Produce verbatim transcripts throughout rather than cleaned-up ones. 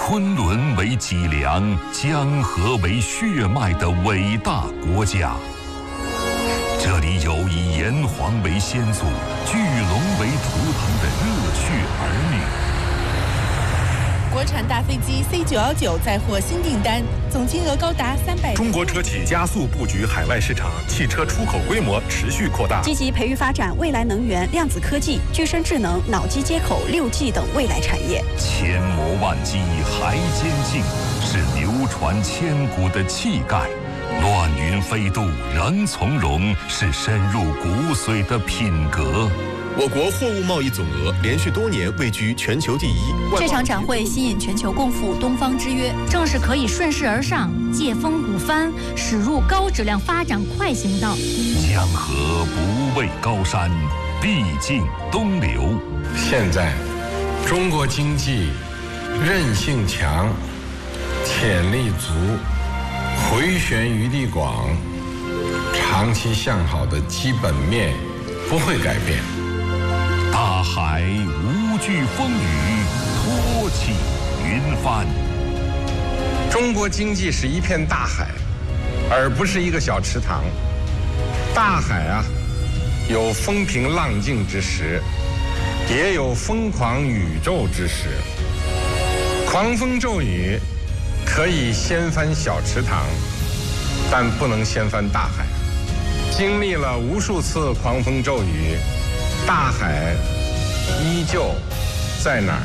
昆仑为脊梁，江河为血脉的伟大国家。这里有以炎黄为先祖、巨龙为图腾的热血儿女。 国产大飞机 C 九一九再获新订单，总金额高达三百。 中国车企加速布局海外市场，汽车出口规模持续扩大， 积极培育发展未来能源、量子科技、具身智能、脑机接口、六 G 等未来产业。 千磨万击还坚劲，是流传千古的气概。乱云飞渡仍从容，是深入骨髓的品格。 我国货物贸易总额连续多年位居全球第一。 这场展会吸引全球共赴东方之约，正是可以顺势而上、借风鼓帆，驶入高质量发展快行道。 江河不畏高山，必尽东流。 现在，中国经济韧性强，潜力足，回旋余地广，长期向好的基本面不会改变。 大海无惧风雨，托起云帆。 中国经济是一片大海，而不是一个小池塘。大海啊，有风平浪静之时，也有疯狂宇宙之时。狂风骤雨可以掀翻小池塘，但不能掀翻大海。经历了无数次狂风骤雨，大海依旧在哪儿？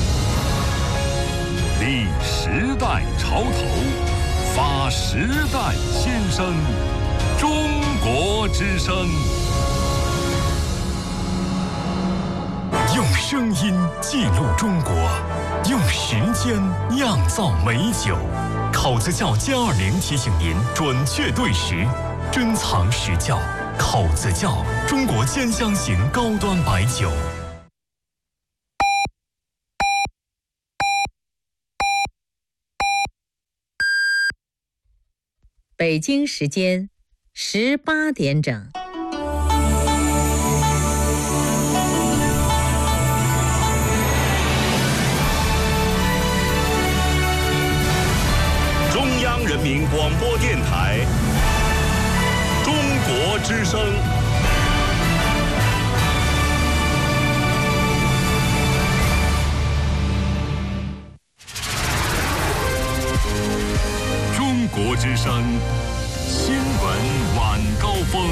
立时代潮头，发时代先声，中国之声。用声音记录中国，用时间酿造美酒。考子窖歼二零提醒您准确对时，珍藏实窖。考子窖，中国兼香型高端白酒。 北京时间十八点整。 中央人民广播电台。中国之声。中国之声新闻晚高峰。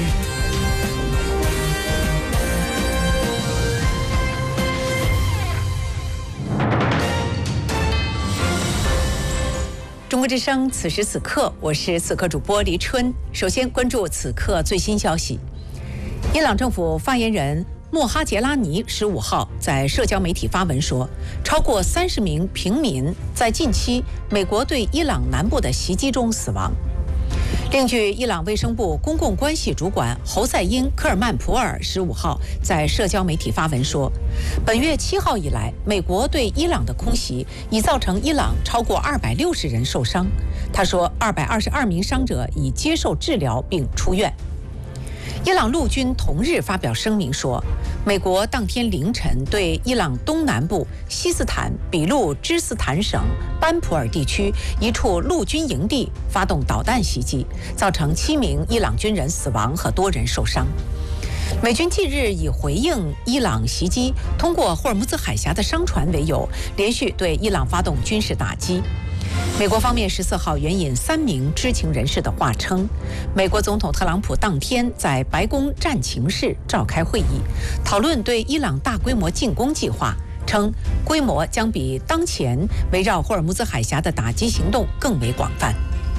中国之声，此时此刻，我是此刻主播黎春。首先关注此刻最新消息。伊朗政府发言人莫哈杰拉尼十五号在社交媒体发文说，超过三十名平民在近期美国对伊朗南部的袭击中死亡。另据伊朗卫生部公共关系主管侯赛因·科尔曼普尔十五号在社交媒体发文说，本月七号以来，美国对伊朗的空袭已造成伊朗超过二百六十人受伤。他说，二百二十二名伤者已接受治疗并出院。伊朗陆军同日发表声明说，美国当天凌晨对伊朗东南部西斯坦比路支斯坦省班普尔地区一处陆军营地发动导弹袭击，造成七名伊朗军人死亡和多人受伤。美军近日以回应伊朗袭击通过霍尔木兹海峡的商船为由，连续对伊朗发动军事打击。美国方面十四号援引三名知情人士的话称，美国总统特朗普当天在白宫战情室召开会议，讨论对伊朗大规模进攻计划，称规模将比当前围绕霍尔木兹海峡的打击行动更为广泛。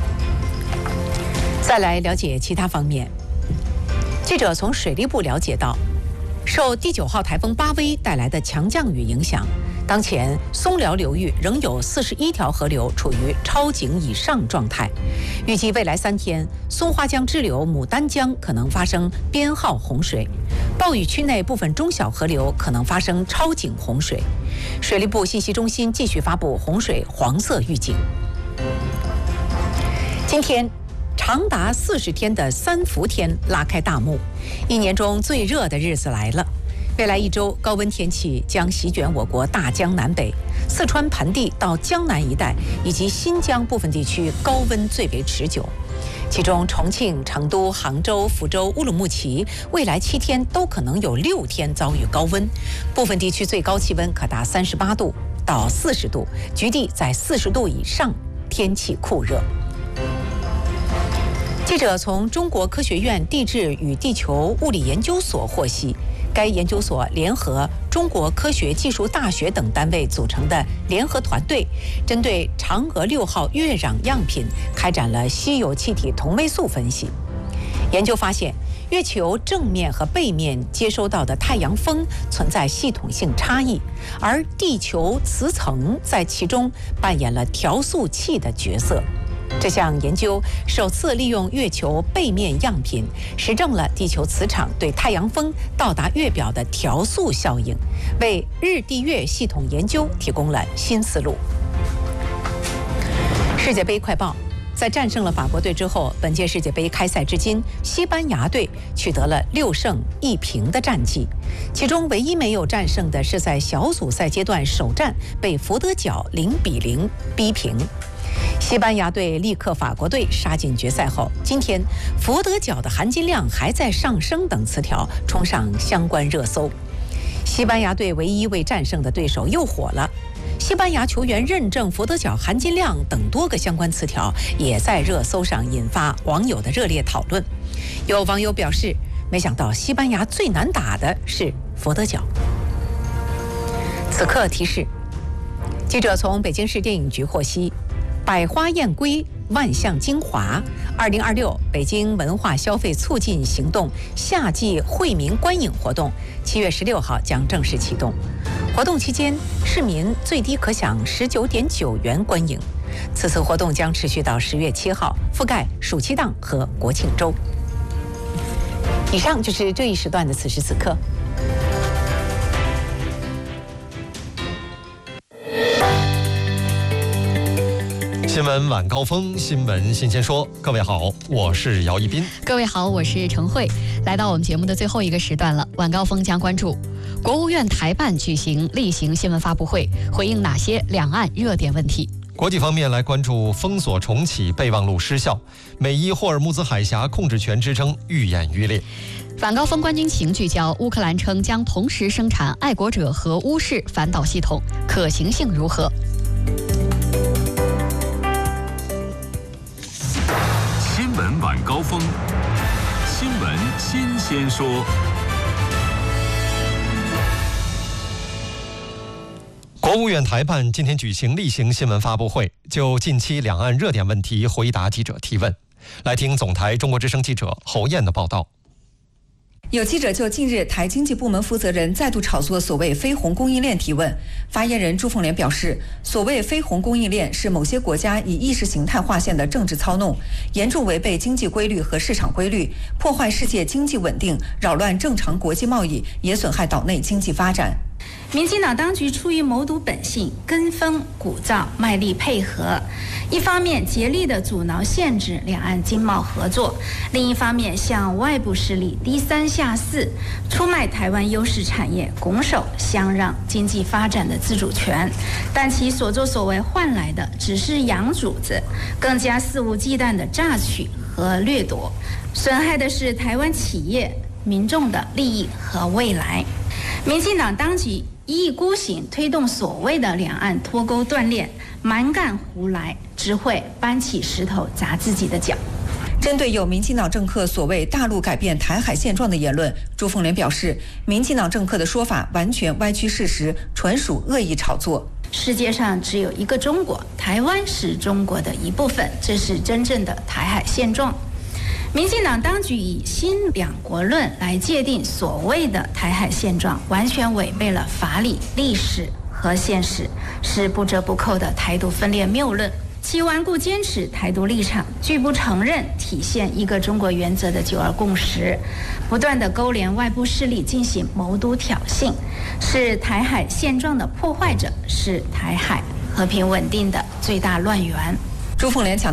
再来了解其他方面，记者从水利部了解到，受第九号台风巴威带来的强降雨影响，当前松辽流域仍有四十一条河流处于超警以上状态，预计未来三天，松花江支流牡丹江可能发生编号洪水，暴雨区内部分中小河流可能发生超警洪水。水利部信息中心继续发布洪水黄色预警。今天，长达四十天的三伏天拉开大幕，一年中最热的日子来了。 未来一周，高温天气将席卷我国大江南北，四川盆地到江南一带以及新疆部分地区高温最为持久。其中，重庆、成都、杭州、福州、乌鲁木齐未来七天都可能有六天遭遇高温，部分地区最高气温可达三十八度到四十度，局地在四十度以上，天气酷热。记者从中国科学院地质与地球物理研究所获悉，该研究所联合中国科学技术大学等单位组成的联合团队，针对嫦娥六号月壤样品开展了稀有气体同位素分析。研究发现，月球正面和背面接收到的太阳风存在系统性差异，而地球磁层在其中扮演了调速器的角色。这项研究首次利用月球背面样品，实证了地球磁场对太阳风到达月表的调速效应，为日地月系统研究提供了新思路。世界杯快报。在战胜了法国队之后，本届世界杯开赛至今，西班牙队取得了六胜一平的战绩。其中唯一没有战胜的是在小组赛阶段首战被佛得角零比零逼平。西班牙队力克法国队杀进决赛后，今天佛得角的含金量还在上升等词条冲上相关热搜。西班牙队唯一未战胜的对手又火了。西班牙球员认证佛得角含金量等多个相关词条也在热搜上引发网友的热烈讨论。有网友表示，没想到西班牙最难打的是佛得角。此刻提示，记者从北京市电影局获悉，百花艳归，万象精华。二零二六北京文化消费促进行动夏季惠民观影活动，七月十六号将正式启动。活动期间，市民最低可享十九点九元观影。此次活动将持续到十月七号，覆盖暑期档和国庆周。以上就是这一时段的此时此刻。 新闻晚高峰，新闻新鲜说。各位好，我是姚一斌。 各位好，我是陈慧。来到我们节目的最后一个时段了，晚高峰将关注国务院台办举行例行新闻发布会，回应哪些两岸热点问题？ 国际方面来关注封锁重启备忘录失效，美伊霍尔木兹海峡控制权之争愈演愈烈。 晚高峰关军情聚焦，乌克兰称将同时生产爱国者和乌式反导系统，可行性如何？ 新闻晚高峰，新闻新鲜说。 国务院台办今天举行例行新闻发布会，就近期两岸热点问题回答记者提问。来听总台中国之声记者侯燕的报道。 有记者就近日台经济部门负责人再度炒作所谓非红供应链提问，发言人朱凤莲表示，所谓非红供应链是某些国家以意识形态划线的政治操弄，严重违背经济规律和市场规律，破坏世界经济稳定，扰乱正常国际贸易，也损害岛内经济发展。 民进党当局出于谋独本性，跟风鼓噪，卖力配合，一方面竭力地阻挠限制两岸经贸合作，另一方面向外部势力低三下四，出卖台湾优势产业，拱手相让经济发展的自主权，但其所作所为换来的只是养主子，更加肆无忌惮的榨取和掠夺，损害的是台湾企业民众的利益和未来。民进党当局一意孤行推动所谓的两岸脱钩断链，蛮干胡来，只会搬起石头砸自己的脚。 针对有民进党政客所谓大陆改变台海现状的言论，朱凤莲表示，民进党政客的说法完全歪曲事实，纯属恶意炒作。 世界上只有一个中国，台湾是中国的一部分，这是真正的台海现状。民进党当局以新两国论来界定所谓的台海现状，完全违背了法理、历史和现实，是不折不扣的台独分裂谬论。其顽固坚持台独立场，拒不承认体现一个中国原则的九二共识，不断的勾连外部势力进行谋独挑衅，是台海现状的破坏者，是台海和平稳定的最大乱源。 朱凤莲强调，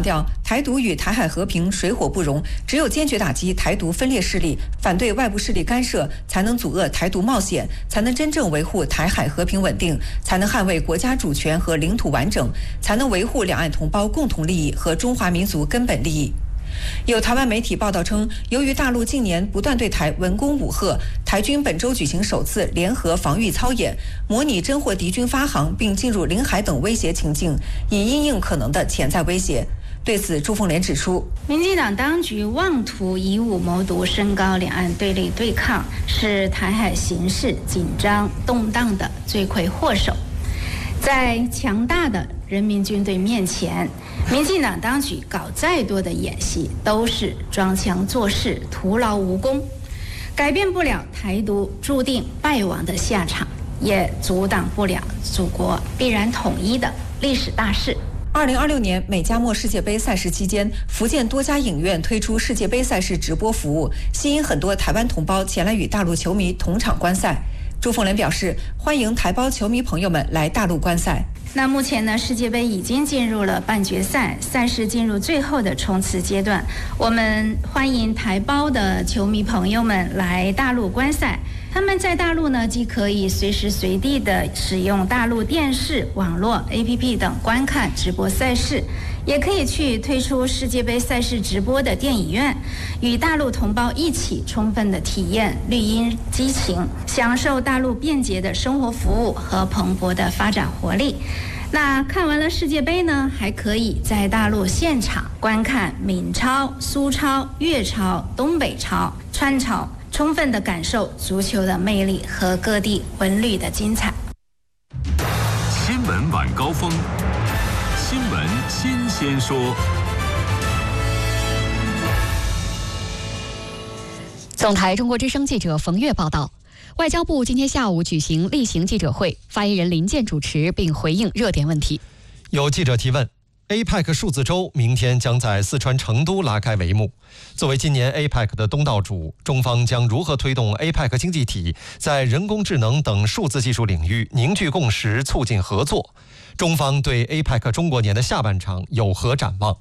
台独与台海和平水火不容，只有坚决打击台独分裂势力，反对外部势力干涉，才能阻遏台独冒险，才能真正维护台海和平稳定，才能捍卫国家主权和领土完整，才能维护两岸同胞共同利益和中华民族根本利益。有台湾媒体报道称，由于大陆近年不断对台文攻武吓，台军本周举行首次联合防御操演，模拟侦获敌军发航并进入领海等威胁情境，以因应可能的潜在威胁。对此，朱凤莲指出， 民进党当局妄图以武谋独，升高两岸对立对抗，是台海形势紧张动荡的罪魁祸首。在强大的人民军队面前，民进党当局搞再多的演习都是装腔作势，徒劳无功，改变不了台独注定败亡的下场，也阻挡不了祖国必然统一的历史大势。 二零二六年美加墨世界杯赛事期间，福建多家影院推出世界杯赛事直播服务，吸引很多台湾同胞前来与大陆球迷同场观赛。朱凤莲表示，欢迎台胞球迷朋友们来大陆观赛。 那目前呢，世界杯已经进入了半决赛，赛事进入最后的冲刺阶段。我们欢迎台胞的球迷朋友们来大陆观赛。他们在大陆呢，既可以随时随地的使用大陆电视、网络、A P P 等观看直播赛事，也可以去推出世界杯赛事直播的电影院，与大陆同胞一起充分的体验绿茵激情，享受大陆便捷的生活服务和蓬勃的发展活力。那看完了世界杯呢，还可以在大陆现场观看闽超、苏超、粤超、东北超、川超，充分的感受足球的魅力和各地文旅的精彩。 新闻晚高峰，新闻新鲜说。 总台中国之声记者冯月报道，外交部今天下午举行例行记者会，发言人林健主持并回应热点问题。 有记者提问，A P E C 数字周明天将在四川成都拉开帷幕。作为今年 A P E C 的东道主，中方将如何推动 A P E C 经济体在人工智能等数字技术领域凝聚共识、促进合作？中方对 A P E C 中国年的下半场有何展望？